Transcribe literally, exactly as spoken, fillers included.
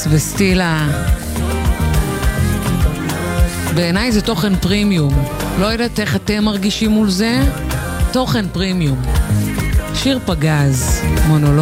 אלוויס וסטילה. בעיניי זה תוכן פרימיום. לא יודעת איך אתם מרגישים מול זה. תוכן פרימיום. שיר פגז, מונולוג.